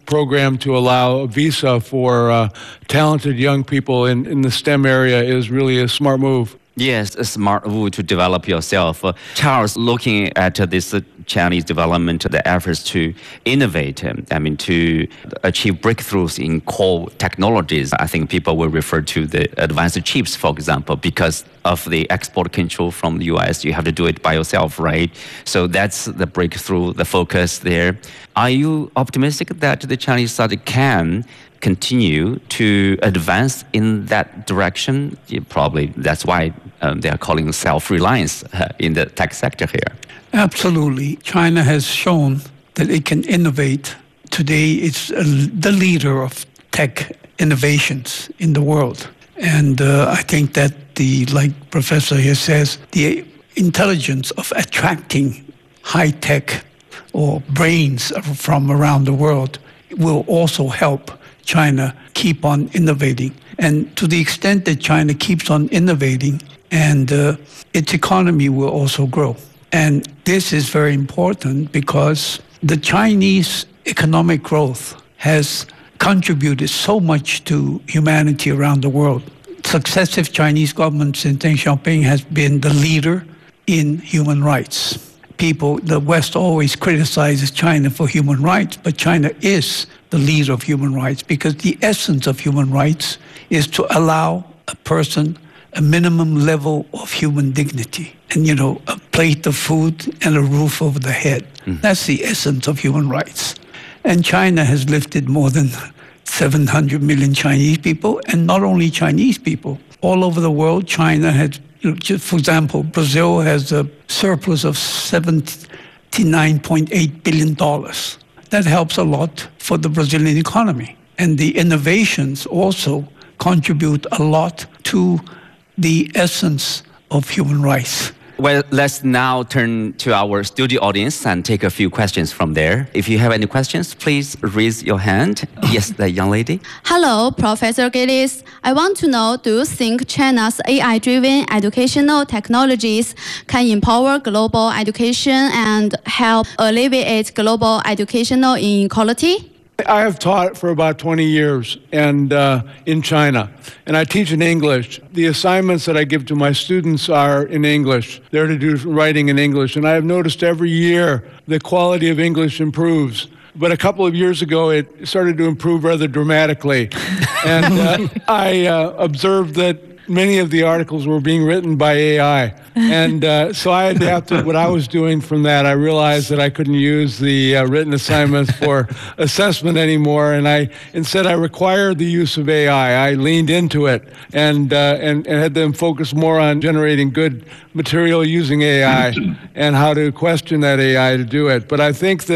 program to allow a visa for talented young people in the STEM area is really a smart move. Yes, a smart move to develop yourself. Charles, looking at this Chinese development, the efforts to innovate, to achieve breakthroughs in core technologies, I think people will refer to the advanced chips, for example, because of the export control from the US. You have to do it by yourself, right? So that's the breakthrough, the focus there. Are you optimistic that the Chinese side can continue to advance in that direction? Probably that's why they are calling self-reliance in the tech sector here. Absolutely. China has shown that it can innovate. Today, it's the leader of tech innovations in the world. And I think that like Professor here says, the intelligence of attracting high-tech or brains from around the world will also help China keep on innovating. And to the extent that China keeps on innovating, and its economy will also grow. And this is very important because the Chinese economic growth has contributed so much to humanity around the world. Successive Chinese governments since Deng Xiaoping has been the leader in human rights. The West always criticizes China for human rights, but China is the leader of human rights because the essence of human rights is to allow a person a minimum level of human dignity and, a plate of food and a roof over the head. Mm. That's the essence of human rights. And China has lifted more than 700 million Chinese people, and not only Chinese people. All over the world, China has, for example, Brazil has a surplus of $79.8 billion. That helps a lot for the Brazilian economy. And the innovations also contribute a lot to the essence of human rights. Well, let's now turn to our studio audience and take a few questions from there. If you have any questions, please raise your hand. Yes, the young lady. Hello, Professor Gillis. I want to know, do you think China's AI-driven educational technologies can empower global education and help alleviate global educational inequality? I have taught for about 20 years and in China, and I teach in English. The assignments that I give to my students are in English. They're to do writing in English, and I have noticed every year the quality of English improves. But a couple of years ago, it started to improve rather dramatically, and I observed that many of the articles were being written by AI. And so I adapted what I was doing from that. I realized that I couldn't use the written assignments for assessment anymore, and instead I required the use of AI. I leaned into it and had them focus more on generating good material using AI and how to question that AI to do it. But I think that